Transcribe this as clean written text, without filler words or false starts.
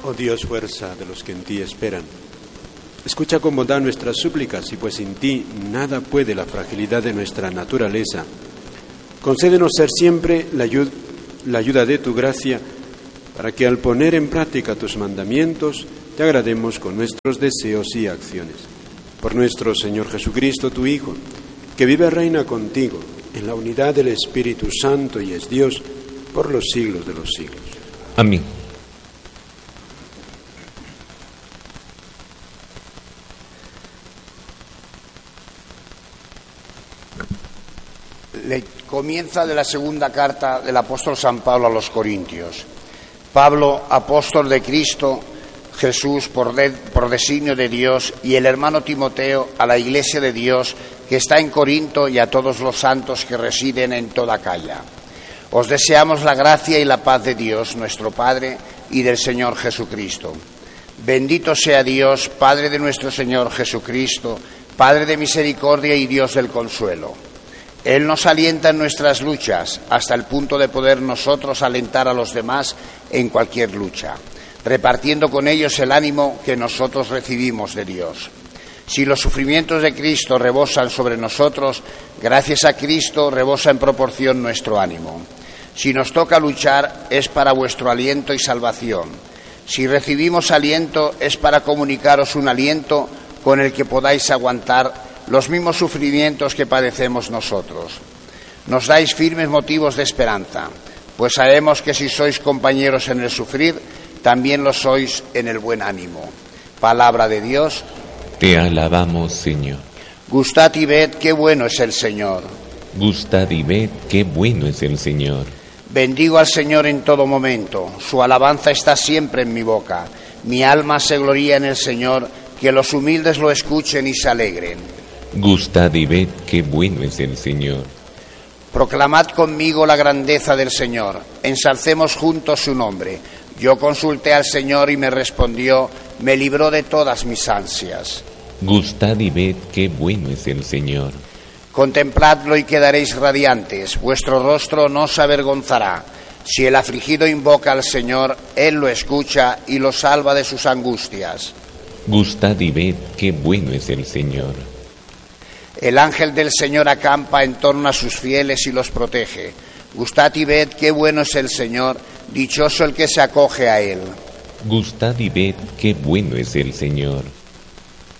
Oh Dios, fuerza de los que en ti esperan. Escucha con bondad nuestras súplicas, y pues sin ti nada puede la fragilidad de nuestra naturaleza. Concédenos ser siempre la ayuda de tu gracia, para que al poner en práctica tus mandamientos, te agrademos con nuestros deseos y acciones. Por nuestro Señor Jesucristo, tu Hijo, que vive y reina contigo, en la unidad del Espíritu Santo y es Dios, por los siglos de los siglos. Amén. Comienza de la segunda carta del apóstol San Pablo a los Corintios. Pablo, apóstol de Cristo Jesús por designio de Dios, y el hermano Timoteo a la iglesia de Dios que está en Corinto y a todos los santos que residen en toda Acaya. Os deseamos la gracia y la paz de Dios, nuestro Padre, y del Señor Jesucristo. Bendito sea Dios, Padre de nuestro Señor Jesucristo, Padre de misericordia y Dios del consuelo. Él nos alienta en nuestras luchas hasta el punto de poder nosotros alentar a los demás en cualquier lucha, repartiendo con ellos el ánimo que nosotros recibimos de Dios. Si los sufrimientos de Cristo rebosan sobre nosotros, gracias a Cristo rebosa en proporción nuestro ánimo. Si nos toca luchar, es para vuestro aliento y salvación. Si recibimos aliento, es para comunicaros un aliento con el que podáis aguantar los mismos sufrimientos que padecemos nosotros. Nos dais firmes motivos de esperanza, pues sabemos que si sois compañeros en el sufrir, también lo sois en el buen ánimo. Palabra de Dios. Te alabamos, Señor. Gustad y ved qué bueno es el Señor. Gustad y ved qué bueno es el Señor. Bendigo al Señor en todo momento, su alabanza está siempre en mi boca. Mi alma se gloría en el Señor, que los humildes lo escuchen y se alegren. Gustad y ved qué bueno es el Señor. Proclamad conmigo la grandeza del Señor, ensalcemos juntos su nombre. Yo consulté al Señor y me respondió, me libró de todas mis ansias. Gustad y ved qué bueno es el Señor. Contempladlo y quedaréis radiantes, vuestro rostro no se avergonzará. Si el afligido invoca al Señor, Él lo escucha y lo salva de sus angustias. Gustad y ved qué bueno es el Señor. El ángel del Señor acampa en torno a sus fieles y los protege. Gustad y ved qué bueno es el Señor, dichoso el que se acoge a Él. Gustad y ved qué bueno es el Señor.